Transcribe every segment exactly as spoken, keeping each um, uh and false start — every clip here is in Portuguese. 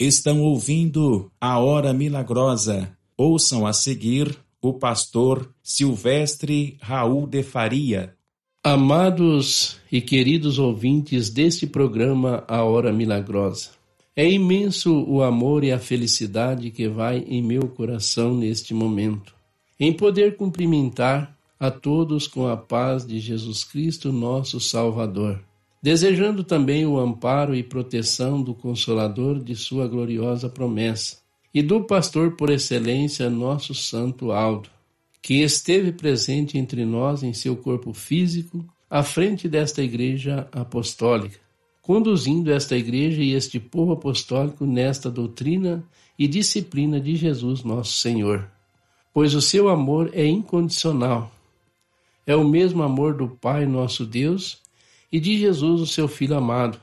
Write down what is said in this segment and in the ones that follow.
Estão ouvindo a Hora Milagrosa. Ouçam a seguir o pastor Silvestre Raul de Faria. Amados e queridos ouvintes deste programa A Hora Milagrosa, é imenso o amor e a felicidade que vai em meu coração neste momento, em poder cumprimentar a todos com a paz de Jesus Cristo, nosso Salvador, desejando também o amparo e proteção do Consolador de sua gloriosa promessa e do pastor por excelência, nosso Santo Aldo, que esteve presente entre nós em seu corpo físico, à frente desta igreja apostólica, conduzindo esta igreja e este povo apostólico nesta doutrina e disciplina de Jesus nosso Senhor. Pois o seu amor é incondicional. É o mesmo amor do Pai nosso Deus e de Jesus, o seu Filho amado.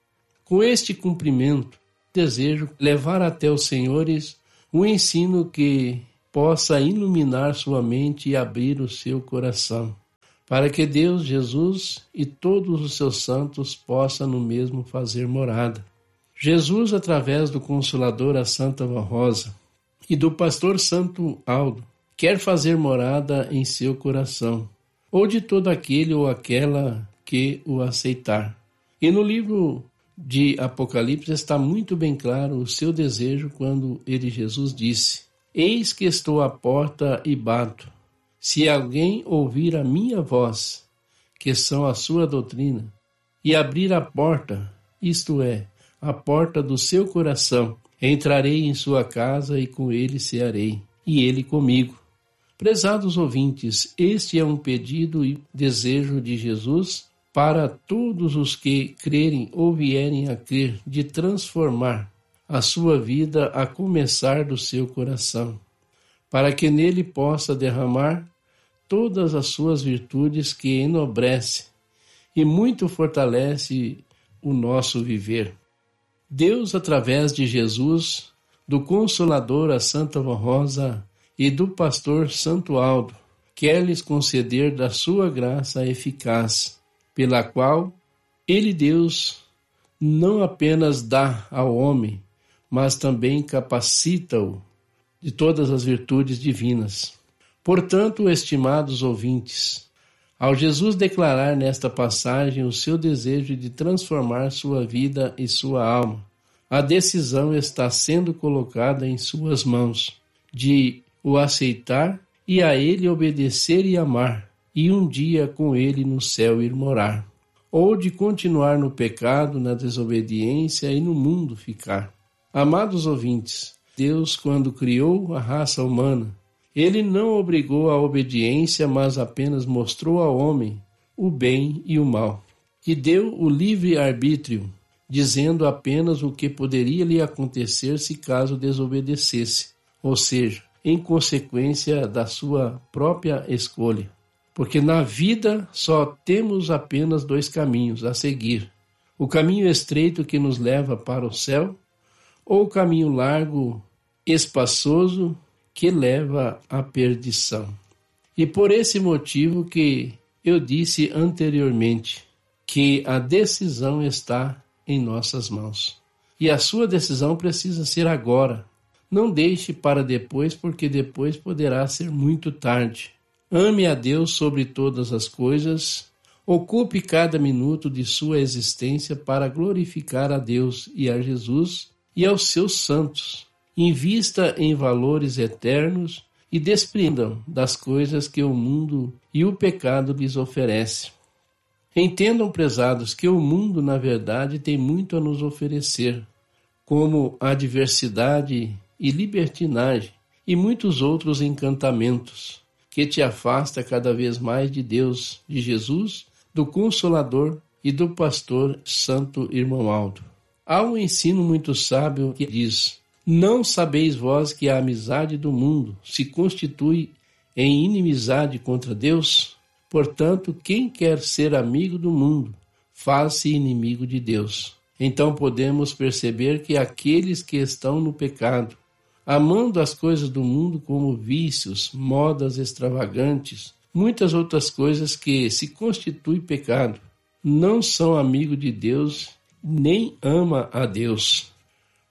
Com este cumprimento, desejo levar até os senhores um ensino que possa iluminar sua mente e abrir o seu coração, para que Deus, Jesus e todos os seus santos possam no mesmo fazer morada. Jesus, através do Consolador, a Santa Rosa, e do pastor Santo Aldo, quer fazer morada em seu coração, ou de todo aquele ou aquela que o aceitar. E no livro de Apocalipse está muito bem claro o seu desejo quando ele, Jesus, disse: Eis que estou à porta e bato. Se alguém ouvir a minha voz, que são a sua doutrina, e abrir a porta, isto é, a porta do seu coração, entrarei em sua casa e com ele cearei, e ele comigo. Prezados ouvintes, este é um pedido e desejo de Jesus para todos os que crerem ou vierem a crer, de transformar a sua vida a começar do seu coração, para que nele possa derramar todas as suas virtudes que enobrece e muito fortalece o nosso viver. Deus, através de Jesus, do Consolador, a Santa Rosa, e do pastor Santo Aldo, quer lhes conceder da sua graça eficaz, pela qual ele, Deus, não apenas dá ao homem, mas também capacita-o de todas as virtudes divinas. Portanto, estimados ouvintes, ao Jesus declarar nesta passagem o seu desejo de transformar sua vida e sua alma, a decisão está sendo colocada em suas mãos, de o aceitar e a ele obedecer e amar, e um dia com ele no céu ir morar, ou de continuar no pecado, na desobediência e no mundo ficar. Amados ouvintes, Deus, quando criou a raça humana, ele não obrigou a obediência, mas apenas mostrou ao homem o bem e o mal, e deu o livre arbítrio, dizendo apenas o que poderia lhe acontecer se caso desobedecesse, ou seja, em consequência da sua própria escolha. Porque na vida só temos apenas dois caminhos a seguir: o caminho estreito que nos leva para o céu, ou o caminho largo, espaçoso, que leva à perdição. E por esse motivo que eu disse anteriormente, que a decisão está em nossas mãos. E a sua decisão precisa ser agora. Não deixe para depois, porque depois poderá ser muito tarde. Ame a Deus sobre todas as coisas, ocupe cada minuto de sua existência para glorificar a Deus e a Jesus e aos seus santos. Invista em valores eternos e desprendam das coisas que o mundo e o pecado lhes oferecem. Entendam, prezados, que o mundo, na verdade, tem muito a nos oferecer, como a diversidade e libertinagem e muitos outros encantamentos, que te afasta cada vez mais de Deus, de Jesus, do Consolador e do pastor Santo Irmão Aldo. Há um ensino muito sábio que diz: não sabeis vós que a amizade do mundo se constitui em inimizade contra Deus? Portanto, quem quer ser amigo do mundo, faz-se inimigo de Deus. Então podemos perceber que aqueles que estão no pecado, amando as coisas do mundo como vícios, modas extravagantes, muitas outras coisas que se constituem pecado, não são amigos de Deus, nem ama a Deus.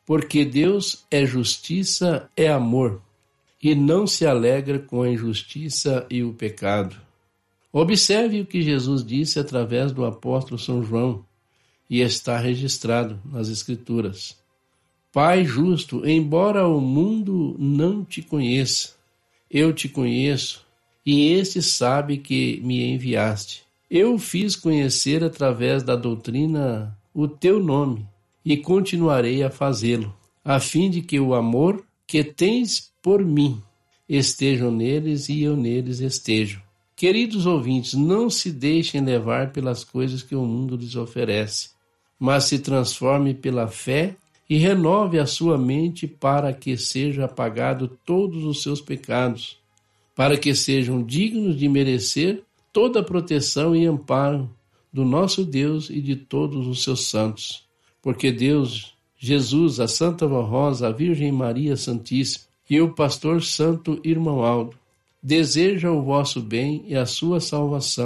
porque Deus é justiça, é amor, e não se alegra com a injustiça e o pecado. Observe o que Jesus disse através do apóstolo São João, e está registrado nas Escrituras. Pai justo, embora o mundo não te conheça, eu te conheço, e este sabe que me enviaste. Eu o fiz conhecer através da doutrina o teu nome, e continuarei a fazê-lo, a fim de que o amor que tens por mim estejam neles e eu neles estejo. Queridos ouvintes, não se deixem levar pelas coisas que o mundo lhes oferece, mas se transforme pela fé e renove a sua mente para que seja apagado todos os seus pecados, para que sejam dignos de merecer toda a proteção e amparo do nosso Deus e de todos os seus santos. Porque Deus, Jesus, a Santa Vó Rosa, a Virgem Maria Santíssima e o pastor Santo Irmão Aldo deseja o vosso bem e a sua salvação.